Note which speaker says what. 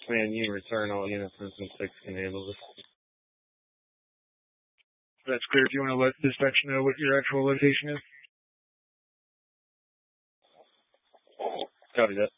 Speaker 1: Man, you return all innocence and 6 can handle this.
Speaker 2: That's clear. If you want to let dispatch know what your actual location is.
Speaker 1: Copy that.